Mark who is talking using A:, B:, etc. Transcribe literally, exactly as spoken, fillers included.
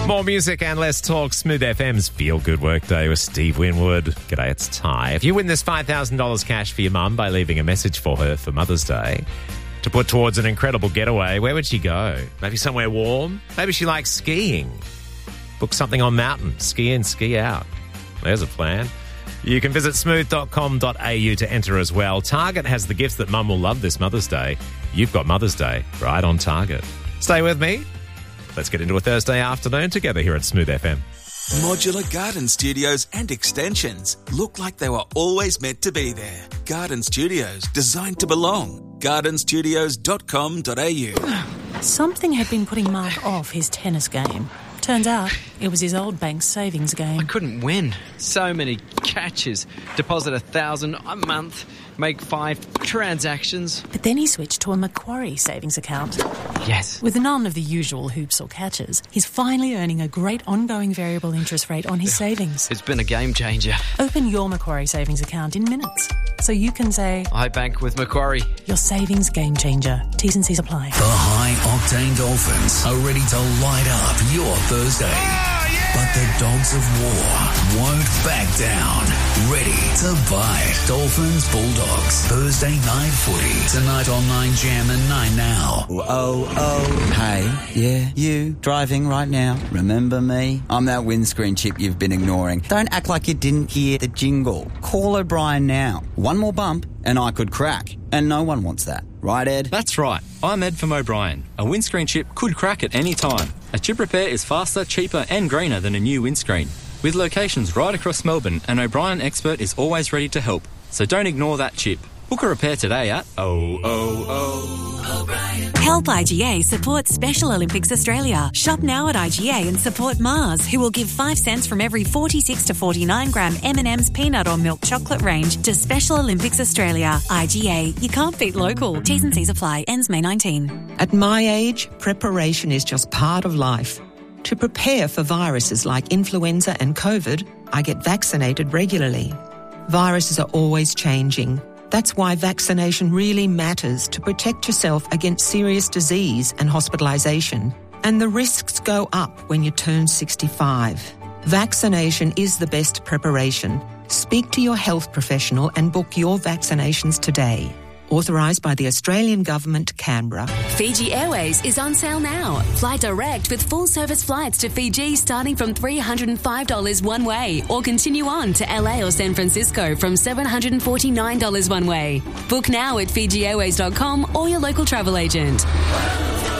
A: More music and less talk. Smooth F M's Feel Good Workday with Steve Winwood. G'day, it's Ty. If you win this five thousand dollars cash for your mum by leaving a message for her for Mother's Day to put towards an incredible getaway, where would she go? Maybe somewhere warm? Maybe she likes skiing. Book something on mountain. Ski in, ski out. There's a plan. You can visit smooth dot com dot a u to enter as well. Target has the gifts that mum will love this Mother's Day. You've got Mother's Day right on Target. Stay with me. Let's get into a Thursday afternoon together here at Smooth F M.
B: Modular garden studios and extensions look like they were always meant to be there. Garden studios designed to belong. garden studios dot com dot a u.
C: Something had been putting Mark off his tennis game. Turns out it was his old bank's savings game.
D: I couldn't win. So many catches. Deposit a thousand a month. Make five transactions.
C: But then he switched to a Macquarie savings account.
D: Yes.
C: With none of the usual hoops or catches, he's finally earning a great ongoing variable interest rate on his savings.
D: It's been a game changer.
C: Open your Macquarie savings account in minutes, so you can say,
D: I bank with Macquarie.
C: Your savings game changer. T's and C's apply.
E: The high-octane Dolphins are ready to light up your Thursday.
B: Oh, yeah!
E: But the Dogs of War won't back down. Ready to bite. Dolphins Bulldogs. Thursday night footy. Tonight on nine Jam and nine Now.
F: Oh, oh, hey, yeah, you, driving right now. Remember me? I'm that windscreen chip you've been ignoring. Don't act like you didn't hear the jingle. Call O'Brien now. One more bump and I could crack. And no one wants that. Right, Ed?
G: That's right. I'm Ed from O'Brien. A windscreen chip could crack at any time. A chip repair is faster, cheaper and greener than a new windscreen. With locations right across Melbourne, an O'Brien expert is always ready to help. So don't ignore that chip. Book a repair today at oh oh oh O'Brien.
H: Help I G A support Special Olympics Australia. Shop now at I G A and support Mars, who will give five cents from every forty-six to forty-nine gram M and M's peanut or milk chocolate range to Special Olympics Australia. I G A, you can't beat local. T's and C's apply. Ends May nineteenth.
I: At my age, preparation is just part of life. To prepare for viruses like influenza and COVID, I get vaccinated regularly. Viruses are always changing. That's why vaccination really matters to protect yourself against serious disease and hospitalisation. And the risks go up when you turn sixty-five. Vaccination is the best preparation. Speak to your health professional and book your vaccinations today. Authorised by the Australian Government, Canberra.
H: Fiji Airways is on sale now. Fly direct with full-service flights to Fiji starting from three hundred five dollars one way, or continue on to L A or San Francisco from seven hundred forty-nine dollars one way. Book now at fiji airways dot com or your local travel agent.